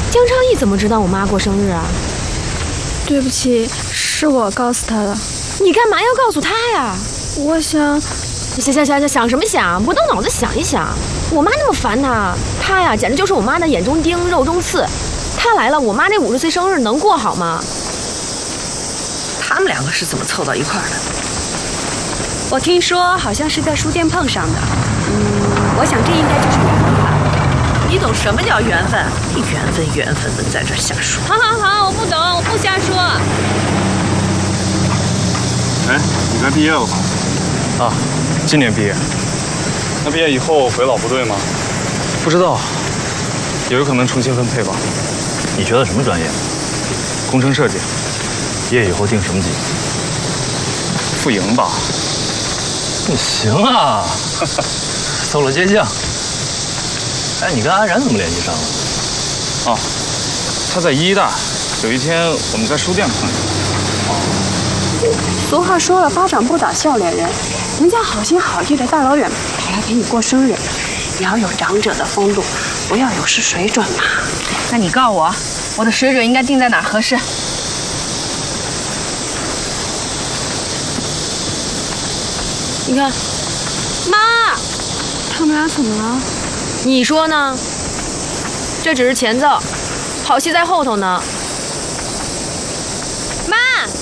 江超义怎么知道我妈过生日啊？ 对不起，是我告诉他的。 你干嘛要告诉他呀？ 我想， 想什么想？不动脑子想一想。我妈那么烦他呀，简直就是我妈的眼中钉、肉中刺。他来了，我妈这50岁生日能过好吗？ 他们两个是怎么凑到一块儿的？ 我听说好像是在书店碰上的。我想这应该就是缘分吧。 你懂什么叫缘分？你缘分的在这瞎说。 好，我不懂，我不瞎说。 哎，你该毕业了吧？ 啊，今年毕业。 那毕业以后回老部队吗？ 不知道，也有可能重新分配吧。 你学的什么专业？ 工程设计。 毕业以后定什么级？ 副营吧。 不行啊，馊了街巷。哎，你跟安然怎么联系上了？ 哦，他在医大，有一天我们在书店碰见。 俗话说了，巴掌不打笑脸人，人家好心好意的大老远跑来陪你过生日，也要有长者的风度，不要有失水准嘛。 那你告诉我，我的水准应该定在哪儿合适？ 你看，妈， 他们俩怎么了？ 你说呢？这只是前奏，好戏在后头呢。妈。